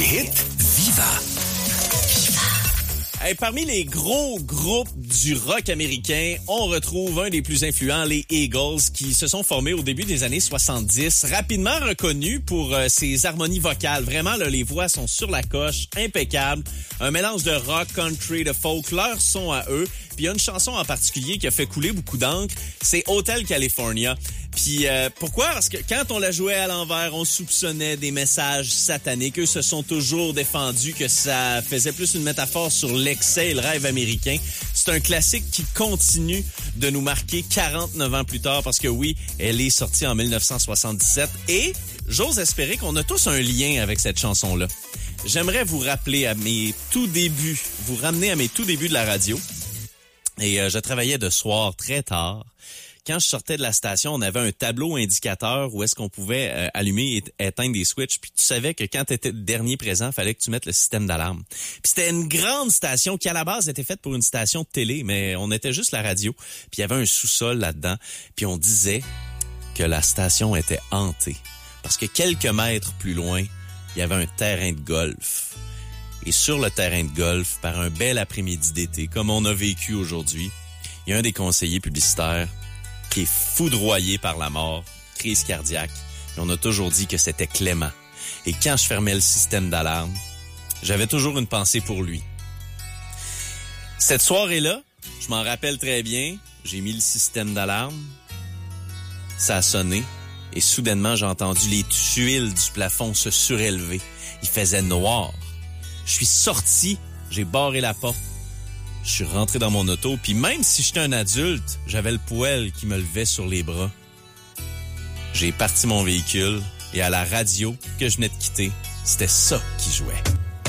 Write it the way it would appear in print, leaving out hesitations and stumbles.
hits Viva. Hey, parmi les gros groupes du rock américain, on retrouve un des plus influents, les Eagles, qui se sont formés au début des années 70, rapidement reconnus pour ses harmonies vocales. Vraiment, là, les voix sont sur la coche, impeccables. Un mélange de rock, country, de folk, leur son à eux. Puis il y a une chanson en particulier qui a fait couler beaucoup d'encre, c'est Hotel California. Puis pourquoi? Parce que quand on la jouait à l'envers, on soupçonnait des messages sataniques. Eux se sont toujours défendus que ça faisait plus une métaphore sur l'excès et le rêve américain. C'est un classique qui continue de nous marquer 49 ans plus tard parce que oui, elle est sortie en 1977 et j'ose espérer qu'on a tous un lien avec cette chanson-là. J'aimerais vous rappeler à mes tout débuts, vous ramener à mes tout débuts de la radio. Et je travaillais de soir très tard. Quand je sortais de la station, on avait un tableau indicateur où est-ce qu'on pouvait allumer et éteindre des switches. Puis tu savais que quand tu étais le dernier présent, fallait que tu mettes le système d'alarme. Puis c'était une grande station qui, à la base, était faite pour une station de télé, mais on était juste la radio. Puis il y avait un sous-sol là-dedans. Puis on disait que la station était hantée. Parce que quelques mètres plus loin, il y avait un terrain de golf. Et sur le terrain de golf, par un bel après-midi d'été, comme on a vécu aujourd'hui, il y a un des conseillers publicitaires qui est foudroyé par la mort, crise cardiaque. Et on a toujours dit que c'était Clément. Et quand je fermais le système d'alarme, j'avais toujours une pensée pour lui. Cette soirée-là, je m'en rappelle très bien, j'ai mis le système d'alarme, ça a sonné, et soudainement, j'ai entendu les tuiles du plafond se surélever. Il faisait noir. Je suis sorti, j'ai barré la porte. Je suis rentré dans mon auto, puis même si j'étais un adulte, j'avais le poêle qui me levait sur les bras. J'ai parti mon véhicule, et à la radio que je venais de quitter, c'était ça qui jouait.